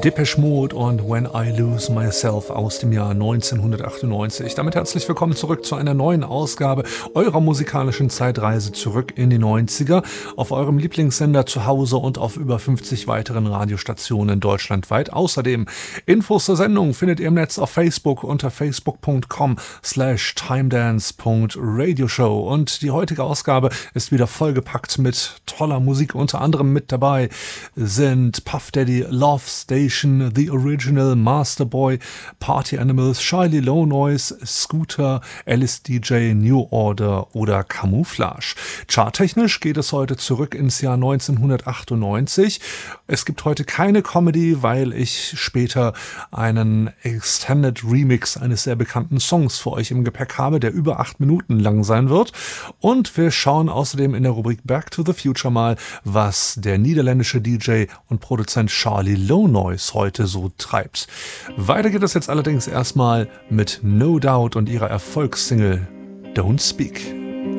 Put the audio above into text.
Depeche Mode und When I Lose Myself aus dem Jahr 1998. Damit herzlich willkommen zurück zu einer neuen Ausgabe eurer musikalischen Zeitreise zurück in die 90er auf eurem Lieblingssender zu Hause und auf über 50 weiteren Radiostationen deutschlandweit. Außerdem Infos zur Sendung findet ihr im Netz auf Facebook unter facebook.com/timedance.radioshow und die heutige Ausgabe ist wieder vollgepackt mit toller Musik. Unter anderem mit dabei sind Puff Daddy, Love Station, The Original, Master Boy, Party Animals, Charlie Low Noise, Scooter, Alice DJ, New Order oder Camouflage. Charttechnisch geht es heute zurück ins Jahr 1998. Es gibt heute keine Comedy, weil ich später einen Extended Remix eines sehr bekannten Songs für euch im Gepäck habe, der über 8 Minuten lang sein wird. Und wir schauen außerdem in der Rubrik Back to the Future mal, was der niederländische DJ und Produzent Charlie Low Noise heute so treibt. Weiter geht es jetzt allerdings erstmal mit No Doubt und ihrer Erfolgssingle Don't Speak.